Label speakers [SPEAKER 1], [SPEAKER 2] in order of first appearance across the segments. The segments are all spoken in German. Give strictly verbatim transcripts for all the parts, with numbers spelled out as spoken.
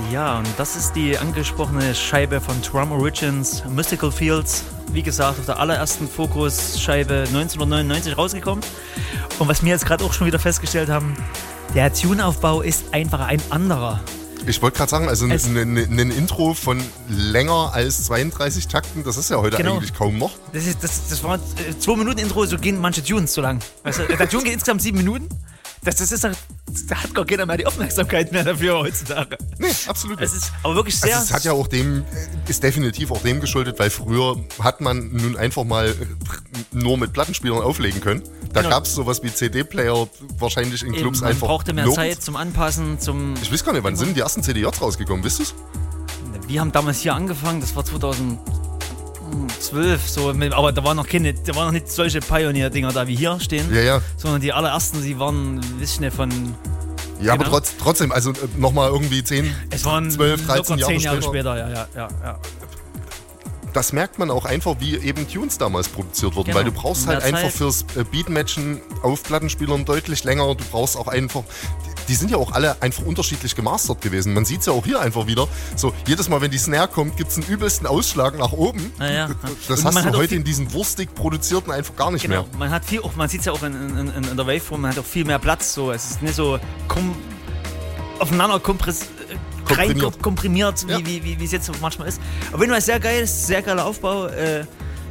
[SPEAKER 1] Ja, und das ist die angesprochene Scheibe von Drum Origins, Mystical Fields. Wie gesagt, auf der allerersten Focus-Scheibe neunzehnhundertneunundneunzig rausgekommen. Und was wir jetzt gerade auch schon wieder festgestellt haben, der Tune-Aufbau ist einfach ein anderer.
[SPEAKER 2] Ich wollte gerade sagen, also ein Intro von länger als zweiunddreißig Takten, das ist ja heute genau. eigentlich kaum noch.
[SPEAKER 1] Das, ist, das, das war äh, zwei Minuten Intro, so gehen manche Tunes so lang. Weißt du, der Tune geht insgesamt sieben Minuten. Das, das ist, da hat gar keiner mehr die Aufmerksamkeit mehr dafür heutzutage.
[SPEAKER 2] Nee, absolut nicht.
[SPEAKER 1] Es ist aber wirklich sehr...
[SPEAKER 2] Also es hat ja auch dem, ist definitiv auch dem geschuldet, weil früher hat man nun einfach mal nur mit Plattenspielern auflegen können. Da genau. gab es sowas wie C D-Player wahrscheinlich in Clubs. Eben, man einfach.
[SPEAKER 1] Man brauchte mehr
[SPEAKER 2] Not.
[SPEAKER 1] Zeit zum Anpassen, zum...
[SPEAKER 2] Ich weiß gar nicht, wann sind die ersten C D Js rausgekommen, wisst ihr es?
[SPEAKER 1] Wir haben damals hier angefangen, das war zweitausendzwölf, so, aber da waren noch keine, da waren noch nicht solche Pioneer-Dinger da wie hier stehen,
[SPEAKER 2] ja, ja.
[SPEAKER 1] sondern die allerersten, die waren, wisst ihr, von...
[SPEAKER 2] Ja, genau. aber trotz, trotzdem, also nochmal irgendwie zehn,
[SPEAKER 1] es waren
[SPEAKER 2] zwölf, dreizehn Jahre,
[SPEAKER 1] zehn Jahre
[SPEAKER 2] später.
[SPEAKER 1] später. Ja, ja, ja, ja.
[SPEAKER 2] Das merkt man auch einfach, wie eben Tunes damals produziert wurden, genau. weil du brauchst halt
[SPEAKER 1] Zeit.
[SPEAKER 2] einfach fürs Beatmatchen auf Plattenspielern deutlich länger, du brauchst auch einfach... Die sind ja auch alle einfach unterschiedlich gemastert gewesen. Man sieht es ja auch hier einfach wieder. So, jedes Mal, wenn die Snare kommt, gibt es einen übelsten Ausschlag nach oben.
[SPEAKER 1] Ja, ja.
[SPEAKER 2] Das hast du heute in diesen wurstig produzierten einfach gar nicht
[SPEAKER 1] genau.
[SPEAKER 2] mehr.
[SPEAKER 1] Man hat viel, auch, man sieht es ja auch in, in, in der Waveform, man hat auch viel mehr Platz. So. Es ist nicht so kom- aufeinander kompress- komprimiert, komprimiert
[SPEAKER 2] ja.
[SPEAKER 1] wie, wie, wie es jetzt manchmal ist. Auf jeden Fall sehr geil, sehr geiler Aufbau. Äh,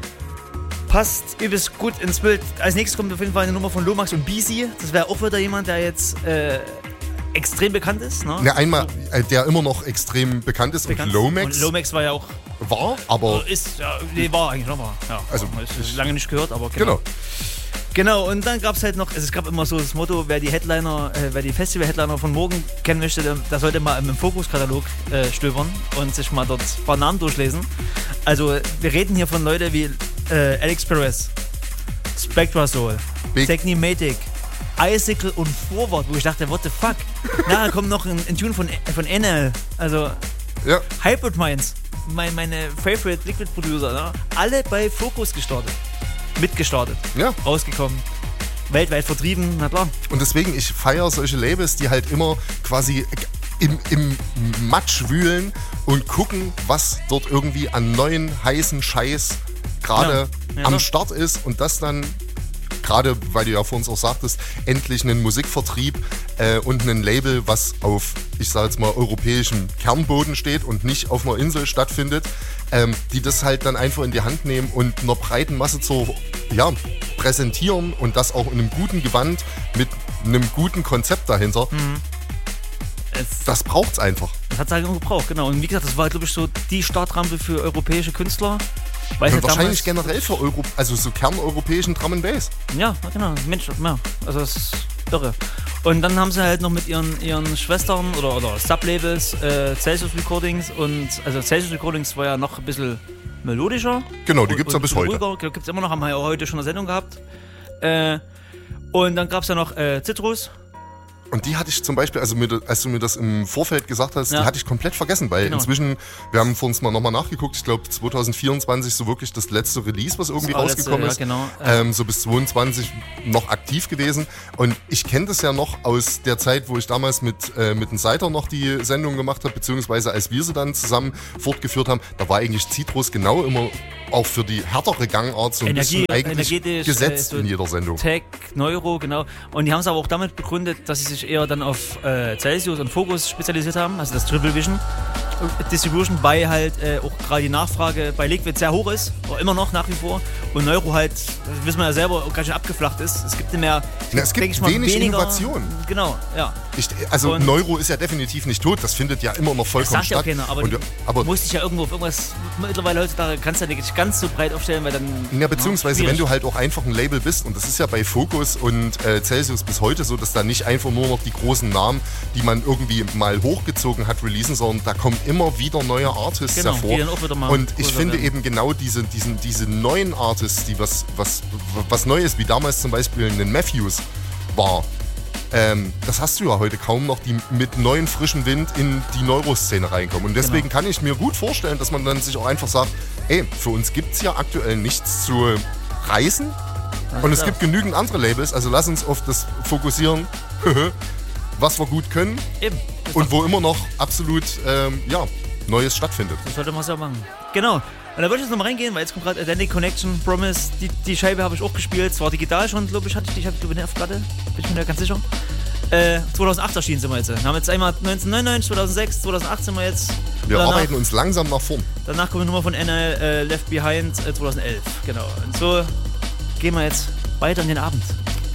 [SPEAKER 1] passt übelst gut ins Bild. Als nächstes kommt auf jeden Fall eine Nummer von Lomax und B C. Das wäre auch wieder jemand, der jetzt äh, extrem bekannt ist. Ne?
[SPEAKER 2] Ja, einmal, äh, der immer noch extrem bekannt ist. Bekannt. Und Lomax.
[SPEAKER 1] Und Lomax war ja auch.
[SPEAKER 2] War, aber.
[SPEAKER 1] Ist, ja, nee, war eigentlich noch mal. Ja,
[SPEAKER 2] also,
[SPEAKER 1] ich lange nicht gehört, aber genau.
[SPEAKER 2] Genau.
[SPEAKER 1] Genau, und dann gab es halt noch, also es gab immer so das Motto, wer die Headliner, äh, wer die Festival-Headliner von morgen kennen möchte, der, der sollte mal im Fokus-Katalog äh, stöbern und sich mal dort ein paar Namen durchlesen. Also wir reden hier von Leuten wie äh, Alex Perez, Spectra Soul, Technimatic, Icicle und Forward, wo ich dachte, what the fuck? Nachher kommt noch ein, ein Tune von, von N L, also
[SPEAKER 2] ja.
[SPEAKER 1] Hybrid Minds, mein, meine Favorite Liquid Producer, ne? Alle bei Focus gestartet. Mitgestartet,
[SPEAKER 2] ja.
[SPEAKER 1] rausgekommen, weltweit vertrieben, na klar.
[SPEAKER 2] Und deswegen, ich feiere solche Labels, die halt immer quasi im, im Matsch wühlen und gucken, was dort irgendwie an neuen, heißen Scheiß gerade ja. ja, am doch. Start ist und das dann, gerade weil du ja vor uns auch sagtest, endlich einen Musikvertrieb äh, und ein Label, was auf, ich sag jetzt mal, europäischem Kernboden steht und nicht auf einer Insel stattfindet, ähm, die das halt dann einfach in die Hand nehmen und einer breiten Masse zu ja, präsentieren und das auch in einem guten Gewand mit einem guten Konzept dahinter. Mhm. Es das braucht's einfach.
[SPEAKER 1] Das hat es halt gebraucht, genau. Und wie gesagt, das war, glaube ich, so die Startrampe für europäische Künstler. Weil
[SPEAKER 2] ja, wahrscheinlich generell für Euro, also so kerneuropäischen Drum and Bass.
[SPEAKER 1] Ja, genau, Mensch, ja. Also das ist irre. Und dann haben sie halt noch mit ihren, ihren Schwestern oder, oder Sublabels äh, Celsius Recordings und also Celsius Recordings war ja noch ein bisschen melodischer.
[SPEAKER 2] Genau, die gibt es ja bis heute.
[SPEAKER 1] Ruhiger, gibt es immer noch, haben wir ja heute schon eine Sendung gehabt. Äh, und dann gab es ja noch äh, Citrus.
[SPEAKER 2] Und die hatte ich zum Beispiel, also mir, als du mir das im Vorfeld gesagt hast, ja. die hatte ich komplett vergessen, weil genau. inzwischen, wir haben vor uns mal nochmal nachgeguckt, ich glaube zwanzig vierundzwanzig so wirklich das letzte Release, was irgendwie rausgekommen letzte, ist.
[SPEAKER 1] Ja, genau.
[SPEAKER 2] ähm, so bis zweiundzwanzig noch aktiv gewesen. Und ich kenne das ja noch aus der Zeit, wo ich damals mit, äh, mit dem Seiter noch die Sendung gemacht habe, beziehungsweise als wir sie dann zusammen fortgeführt haben, da war eigentlich Citrus genau immer auch für die härtere Gangart so ein
[SPEAKER 1] Energie,
[SPEAKER 2] bisschen eigentlich gesetzt
[SPEAKER 1] äh, so
[SPEAKER 2] in jeder Sendung.
[SPEAKER 1] Tech, Neuro, genau. Und die haben es aber auch damit begründet, dass sie sich eher dann auf äh, Celsius und Focus spezialisiert haben, also das Triple Vision Distribution, bei halt äh, auch gerade die Nachfrage bei Liquid sehr hoch ist, auch immer noch nach wie vor, und Neuro halt, das wissen wir ja selber, auch ganz schön abgeflacht ist. Es gibt nicht mehr,
[SPEAKER 2] Na, es gibt ich mal, wenig weniger, Innovation.
[SPEAKER 1] Genau, ja.
[SPEAKER 2] Ich, also und Neuro ist ja definitiv nicht tot, das findet ja immer noch vollkommen
[SPEAKER 1] das sagt
[SPEAKER 2] statt.
[SPEAKER 1] Ja auch keiner, aber,
[SPEAKER 2] und, aber
[SPEAKER 1] du musst dich ja irgendwo auf irgendwas, mittlerweile heutzutage kannst du ja nicht ganz so breit aufstellen, weil dann...
[SPEAKER 2] Ja, beziehungsweise
[SPEAKER 1] ja,
[SPEAKER 2] wenn du halt auch einfach ein Label bist, und das ist ja bei Focus und äh, Celsius bis heute so, dass da nicht einfach nur noch die großen Namen, die man irgendwie mal hochgezogen hat, releasen, sondern da kommen immer wieder neue Artists
[SPEAKER 1] genau,
[SPEAKER 2] hervor.
[SPEAKER 1] Die dann auch wieder mal
[SPEAKER 2] und ich finde
[SPEAKER 1] werden.
[SPEAKER 2] eben genau diese, diesen, diese neuen Artists, die was, was, was Neues, wie damals zum Beispiel ein Matthews war, ähm, das hast du ja heute kaum noch, die mit neuen frischen Wind in die Neuroszene reinkommen. Und deswegen genau. kann ich mir gut vorstellen, dass man dann sich auch einfach sagt, ey, für uns gibt es ja aktuell nichts zu reißen. Ja, und es gibt genügend andere Labels, also lass uns auf das fokussieren, was wir gut können.
[SPEAKER 1] Eben.
[SPEAKER 2] Und wo immer noch absolut, ähm, ja, Neues stattfindet.
[SPEAKER 1] Das sollte man so machen. Genau. Und da würde ich jetzt nochmal reingehen, weil jetzt kommt gerade Atlantic Connection, Promise. Die, die Scheibe habe ich auch gespielt. Zwar digital schon, glaube ich, hatte ich die. Ich habe die eine F-Platte. Bin ich mir nicht ganz sicher. Äh, zweitausendacht erschienen sind wir jetzt. Wir haben jetzt einmal neunzehnhundertneunundneunzig, zweitausendsechs, zweitausendacht sind wir jetzt.
[SPEAKER 2] Wir
[SPEAKER 1] danach,
[SPEAKER 2] arbeiten uns langsam nach vorn.
[SPEAKER 1] Danach kommt eine Nummer von N L äh, Left Behind äh, zweitausendelf. Genau. Und so gehen wir jetzt weiter in den Abend.